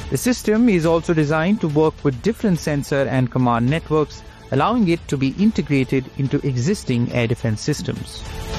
The system is also designed to work with different sensor and command networks, allowing it to be integrated into existing air defense systems.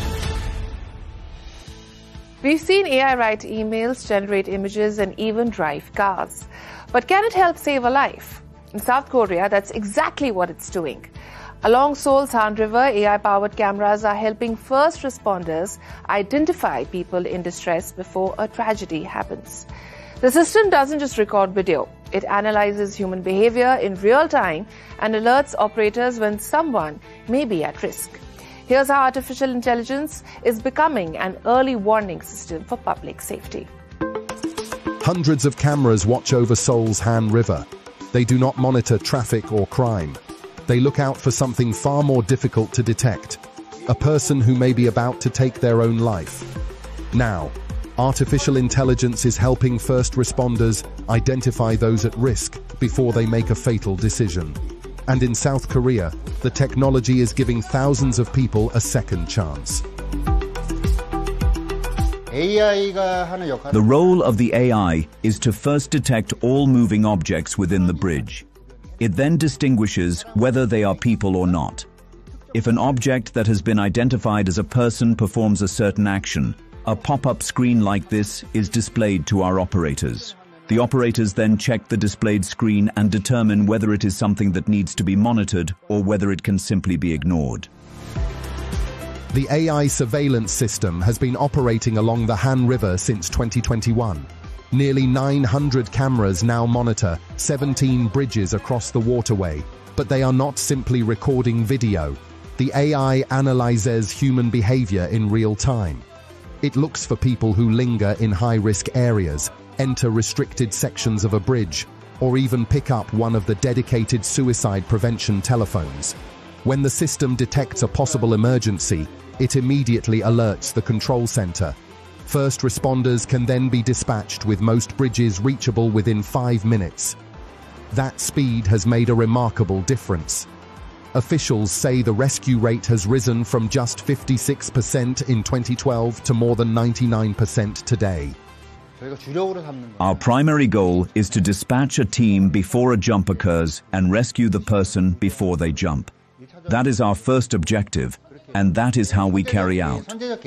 We've seen AI write emails, generate images, and even drive cars. But can it help save a life? In South Korea, that's exactly what it's doing. Along Seoul's Han River, AI-powered cameras are helping first responders identify people in distress before a tragedy happens. The system doesn't just record video. It analyzes human behavior in real time and alerts operators when someone may be at risk. Here's how artificial intelligence is becoming an early warning system for public safety. Hundreds of cameras watch over Seoul's Han River. They do not monitor traffic or crime. They look out for something far more difficult to detect: a person who may be about to take their own life. Now, artificial intelligence is helping first responders identify those at risk before they make a fatal decision. And in South Korea, the technology is giving thousands of people a second chance. The role of the AI is to first detect all moving objects within the bridge. It then distinguishes whether they are people or not. If an object that has been identified as a person performs a certain action, a pop-up screen like this is displayed to our operators. The operators then check the displayed screen and determine whether it is something that needs to be monitored or whether it can simply be ignored. The AI surveillance system has been operating along the Han River since 2021. Nearly 900 cameras now monitor 17 bridges across the waterway, but they are not simply recording video. The AI analyzes human behavior in real time. It looks for people who linger in high-risk areas, enter restricted sections of a bridge, or even pick up one of the dedicated suicide prevention telephones. When the system detects a possible emergency, it immediately alerts the control center. First responders can then be dispatched, with most bridges reachable within 5 minutes. That speed has made a remarkable difference. Officials say the rescue rate has risen from just 56% in 2012 to more than 99% today. Our primary goal is to dispatch a team before a jump occurs and rescue the person before they jump. That is our first objective, and that is how we carry out.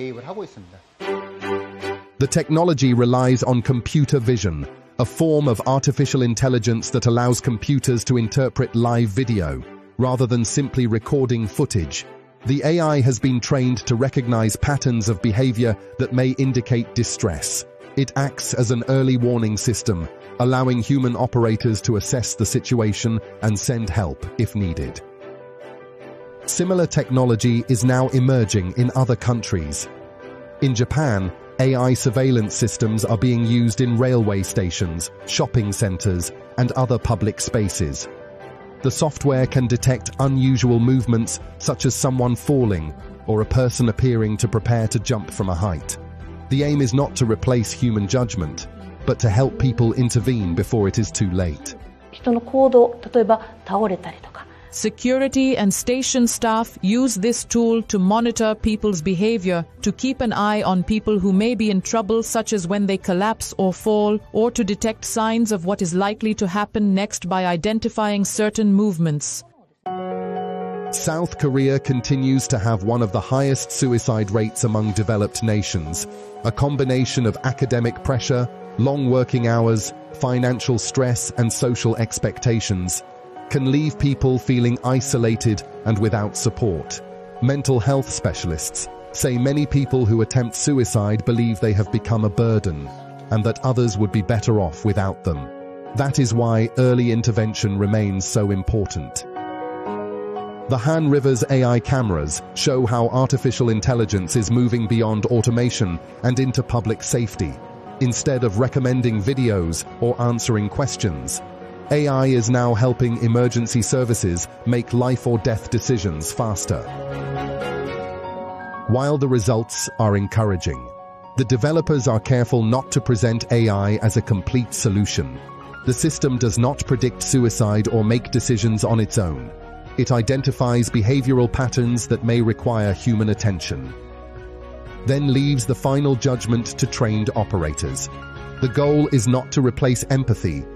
The technology relies on computer vision, a form of artificial intelligence that allows computers to interpret live video, rather than simply recording footage. The AI has been trained to recognize patterns of behavior that may indicate distress. It acts as an early warning system, allowing human operators to assess the situation and send help if needed. Similar technology is now emerging in other countries. In Japan, AI surveillance systems are being used in railway stations, shopping centers, and other public spaces. The software can detect unusual movements, such as someone falling or a person appearing to prepare to jump from a height. The aim is not to replace human judgment, but to help people intervene before it is too late. Security and station staff use this tool to monitor people's behavior, to keep an eye on people who may be in trouble, such as when they collapse or fall, or to detect signs of what is likely to happen next by identifying certain movements. South Korea continues to have one of the highest suicide rates among developed nations. A combination of academic pressure, long working hours, financial stress, and social expectations can leave people feeling isolated and without support. Mental health specialists say many people who attempt suicide believe they have become a burden and that others would be better off without them. That is why early intervention remains so important. The Han River's AI cameras show how artificial intelligence is moving beyond automation and into public safety. Instead of recommending videos or answering questions, AI is now helping emergency services make life or death decisions faster. While the results are encouraging, the developers are careful not to present AI as a complete solution. The system does not predict suicide or make decisions on its own. It identifies behavioral patterns that may require human attention, then leaves the final judgment to trained operators. The goal is not to replace empathy,